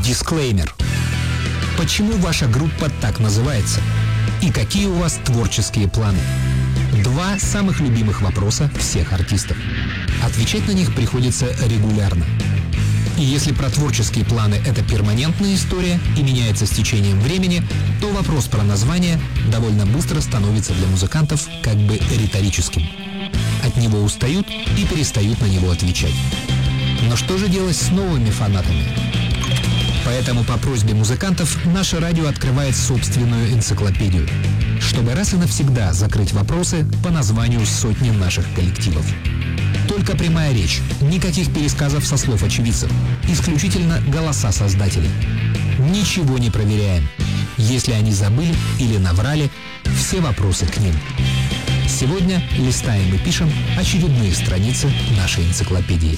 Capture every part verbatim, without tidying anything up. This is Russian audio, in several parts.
Дисклеймер. Почему ваша группа так называется? И какие у вас творческие планы? Два самых любимых вопроса всех артистов. Отвечать на них приходится регулярно. И если про творческие планы это перманентная история и меняется с течением времени, то вопрос про название довольно быстро становится для музыкантов как бы риторическим. От него устают и перестают на него отвечать. Но что же делать с новыми фанатами? Поэтому по просьбе музыкантов наше радио открывает собственную энциклопедию, чтобы раз и навсегда закрыть вопросы по названию сотни наших коллективов. Только прямая речь, никаких пересказов со слов очевидцев, исключительно голоса создателей. Ничего не проверяем. Если они забыли или наврали, все вопросы к ним. Сегодня листаем и пишем очередные страницы нашей энциклопедии.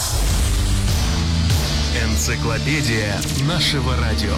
Энциклопедия нашего радио.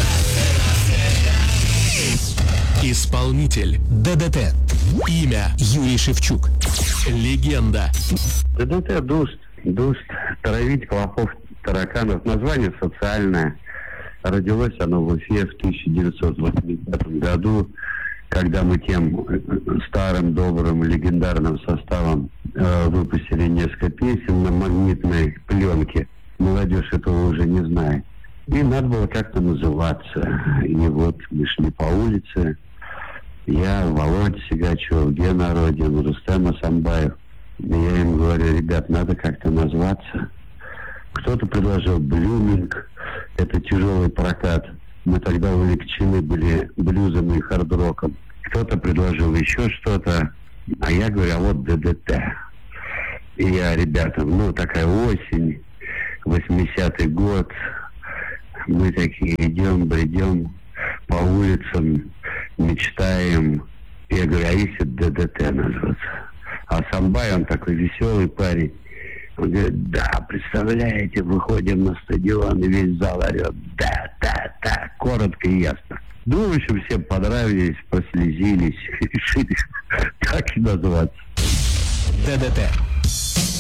Исполнитель ДДТ. Имя Юрий Шевчук. Легенда. ДДТ Дуст. Дуст. Травить клопов, тараканов. Название социальное. Родилось оно в Уфе в тысяча девятьсот восьмидесятом году, когда мы тем старым, добрым, легендарным составом э, выпустили несколько песен на магнитной пленке. Молодежь этого уже не знает. И надо было как-то называться. И вот мы шли по улице. Я, Володя Сигачев, Гена Родин, Рустем Асамбаев. И я им говорю: ребят, надо как-то назваться. Кто-то предложил блюминг. Это тяжелый прокат. Мы тогда увлечены были блюзом и хард-роком. Кто-то предложил еще что-то. А я говорю: а вот ДДТ. И я ребятам, ну, такая осень, восьмидесятый год. Мы такие идем, бредем по улицам, мечтаем. Я говорю: а если ДДТ назваться? А Самбай, он такой веселый парень. Он говорит: да, представляете, выходим на стадион, и весь зал орет: да, да, да, коротко и ясно. Ну, в общем, все понравились, прослезились, решили так и назваться. ДДТ.